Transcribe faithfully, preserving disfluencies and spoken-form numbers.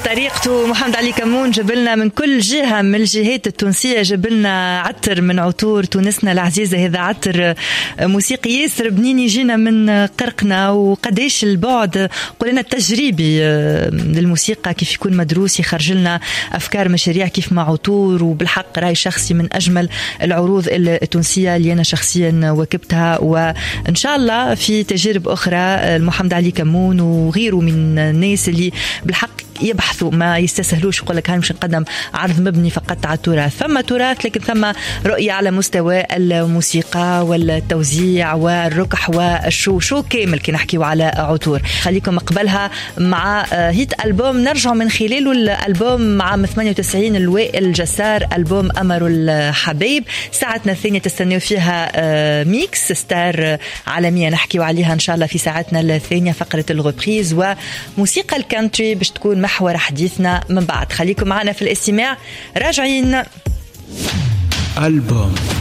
طريقته محمد علي كمون جبلنا من كل جهة من الجهات التونسية، جبلنا عطر من عطور تونسنا العزيزة. هذا عطر موسيقي ياسر بنين يجينا من قرقنا، وقديش البعد قلنا التجريبي للموسيقى كيف يكون مدروس يخرج لنا أفكار مشاريع كيف مع عطور. وبالحق رأي شخصي من أجمل العروض التونسية اللي أنا شخصيا وكبتها، وإن شاء الله في تجارب أخرى محمد علي كمون وغيره من الناس اللي بالحق يبحثوا ما يستسهلوش يقول لك هاي مش نقدم عرض مبني فقط على التراث. ثم تراث لكن ثم رؤية على مستوى الموسيقى والتوزيع والركح والشو شو كامل كي نحكيو على عطور. خليكم قبلها مع هيت ألبوم نرجع من خلاله الألبوم عام ثمانية وتسعين الوائل الجسار، ألبوم أمر الحبيب. ساعتنا الثانية تستنوا فيها ميكس ستار عالمية نحكيو عليها إن شاء الله في ساعتنا الثانية، فقرة الغوبريز وموسيقى الكانتري باش تكون محور حديثنا من بعد. خليكم معنا في الاستماع، راجعين. ألبوم